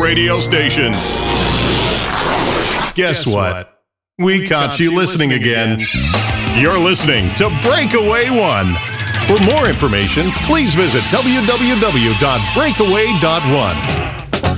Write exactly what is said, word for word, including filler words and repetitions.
radio station. Guess what? We caught you listening again. You're listening to Breakaway One. For more information, please visit w w w dot breakaway dot one.